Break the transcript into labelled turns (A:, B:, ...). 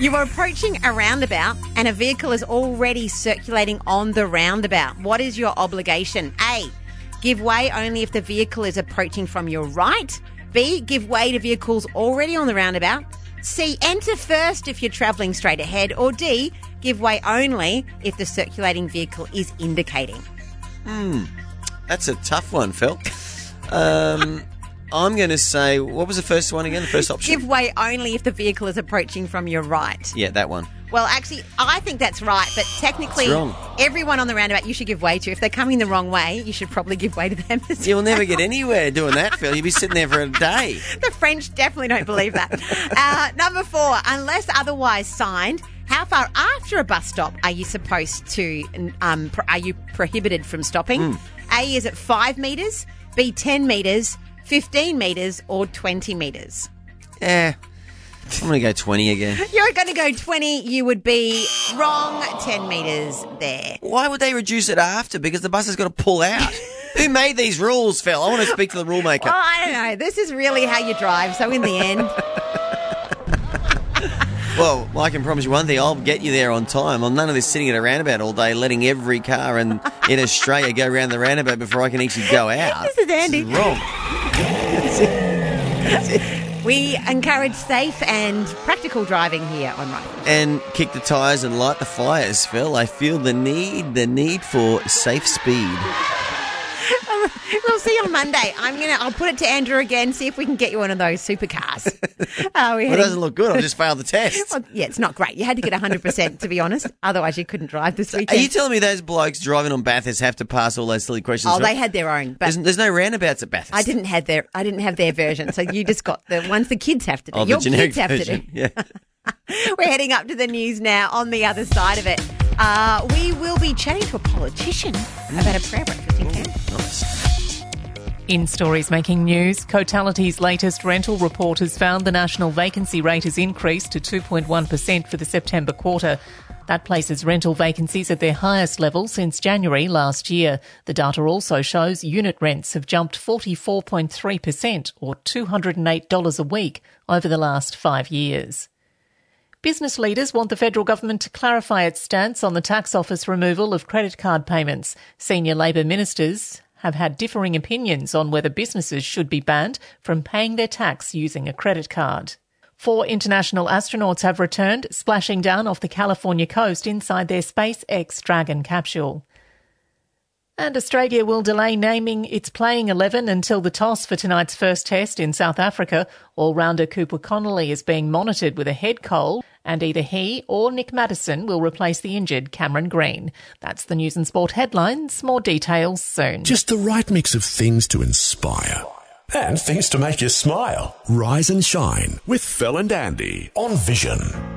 A: You are approaching a roundabout and a vehicle is already circulating on the roundabout. What is your obligation? A, give way only if the vehicle is approaching from your right. B, give way to vehicles already on the roundabout. C, enter first if you're travelling straight ahead. Or D, give way only if the circulating vehicle is indicating.
B: That's a tough one, Phil. I'm going to say, what was the first one again, the first option?
A: Give way only if the vehicle is approaching from your right.
B: Yeah, that one.
A: Well, actually, I think that's right, but technically, everyone on the roundabout you should give way to. If they're coming the wrong way, you should probably give way to them as well.
B: You'll never get anywhere doing that, Phil. You'll be sitting there for a day.
A: The French definitely don't believe that. Number 4, unless otherwise signed, how far after a bus stop are you supposed to, are you prohibited from stopping? A, is it 5 metres? B, 10 metres, 15 metres or 20 metres?
B: Yeah, I'm going to go 20 again.
A: You're going to go 20. You would be wrong. 10 metres there.
B: Why would they reduce it after? Because the bus has got to pull out. Who made these rules, Phil? I want to speak to the rule maker.
A: Well, I don't know. This is really how you drive. So in the end...
B: Well, I can promise you one thing. I'll get you there on time. I'm none of this sitting at a roundabout all day, letting every car in Australia go around the roundabout before I can actually go out.
A: This is Andy.
B: This is wrong. That's it.
A: We encourage safe and practical driving here on Right.
B: And kick the tyres and light the fires, Phil. I feel the need for safe speed.
A: We'll see you on Monday. I'll put it to Andrew again, see if we can get you one of those supercars.
B: Well, it doesn't look good. I've just failed the test.
A: Well, yeah, it's not great. You had to get 100%, to be honest. Otherwise, you couldn't drive this weekend.
B: Are you telling me those blokes driving on Bathurst have to pass all those silly questions?
A: Oh, they had their own. But
B: there's no roundabouts at Bathurst.
A: I didn't have their version. So you just got the ones the kids have to do.
B: Oh,
A: Your
B: the generic
A: kids have
B: version.
A: to do.
B: Yeah.
A: We're heading up to the news now. On the other side of it, we will be chatting to a politician about a prayer breakfast in camp.
B: Nice.
C: In stories making news, Cotality's latest rental report has found the national vacancy rate has increased to 2.1% for the September quarter. That places rental vacancies at their highest level since January last year. The data also shows unit rents have jumped 44.3% or $208 a week over the last 5 years. Business leaders want the federal government to clarify its stance on the tax office removal of credit card payments. Senior Labor ministers have had differing opinions on whether businesses should be banned from paying their tax using a credit card. 4 international astronauts have returned, splashing down off the California coast inside their SpaceX Dragon capsule. And Australia will delay naming its playing 11 until the toss for tonight's first test in South Africa. All-rounder Cooper Connolly is being monitored with a head cold, and either he or Nick Maddison will replace the injured Cameron Green. That's the news and sport headlines. More details soon.
D: Just the right mix of things to inspire and things to make you smile. Rise and shine with Phil and Andy on Vision.